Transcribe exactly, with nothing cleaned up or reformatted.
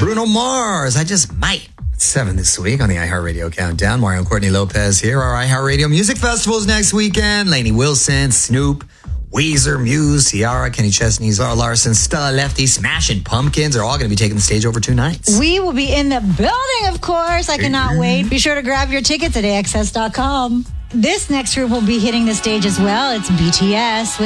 Bruno Mars, I Just Might. Seven this week on the iHeartRadio Countdown. Mario and Courtney Lopez here. Our iHeartRadio Music Festival's next weekend. Lainey Wilson, Snoop, Weezer, Muse, Ciara, Kenny Chesney, Zara Larson, Stella Lefty, Smashing Pumpkins are all going to be taking the stage over two nights. We will be in the building, of course. I cannot wait. Be sure to grab your tickets at A X S dot com. This next group will be hitting the stage as well. It's B T S with